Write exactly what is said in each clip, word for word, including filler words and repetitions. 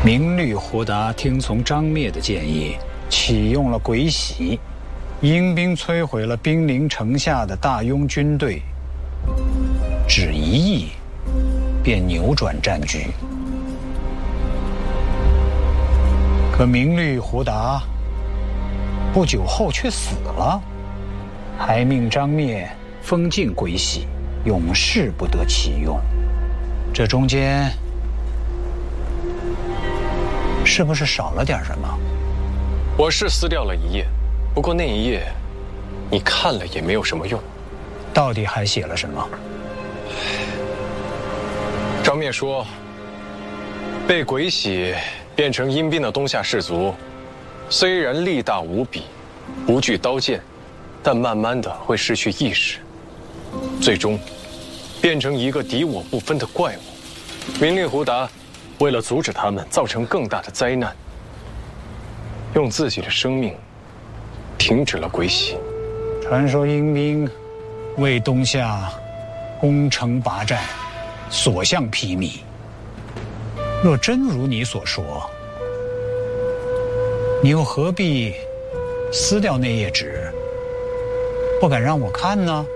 明律胡达听从张灭的建议，启用了鬼玺，鹰兵摧毁了兵临城下的大庸军队，只一役便扭转战局。可明律胡达不久后却死了，还命张灭封禁鬼玺，永世不得启用。这中间是不是少了点什么？ 我是撕掉了一页，不过那一页你看了也没有什么用。 到底还写了什么？ 张灭说，被鬼玺变成阴兵的东夏氏族，虽然力大无比，不惧刀剑，但慢慢的会失去意识，最终变成一个敌我不分的怪物。明律胡达为了阻止他们造成更大的灾难，用自己的生命停止了鬼玺。 传说阴兵为东夏攻城拔寨，所向披靡。若真如你所说，你又何必撕掉那页纸，不敢让我看呢？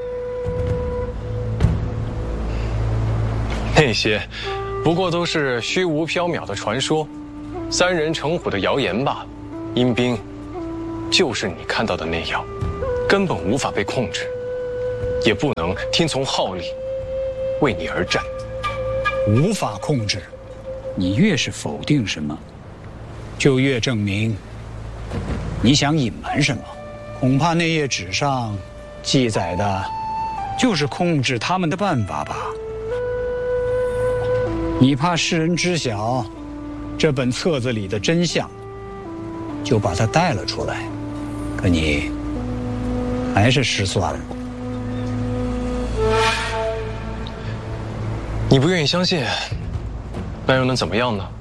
那些不过都是虚无缥缈的传说，三人成虎的谣言罢了。阴兵就是你看到的那样，根本无法被控制，也不能听从号令为你而战。 无法控制，你越是否定什么，就越证明你想隐瞒什么。恐怕那页纸上记载的就是控制他们的办法吧。你怕世人知晓这本册子里的真相，就把它带了出来，可你还是失算了。 你不愿意相信，那又能怎么样呢？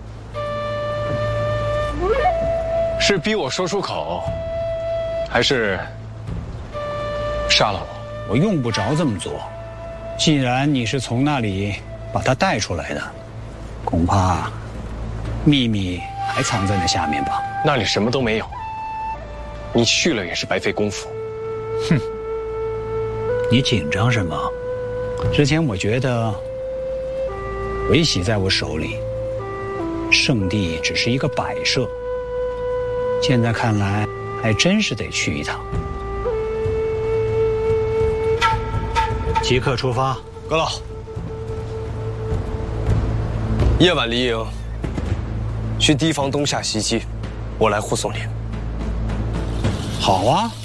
是逼我说出口，还是杀了我？ 我用不着这么做。既然你是从那里把它带出来的，恐怕秘密还藏在那下面吧。 那里什么都没有，你去了也是白费功夫。 哼，你紧张什么？之前我觉得鬼玺在我手里，圣地只是一个摆设，现在看来还真是得去一趟。即刻出发。 阁老，夜晚离营，需提防东夏袭击，我来护送您。 好啊。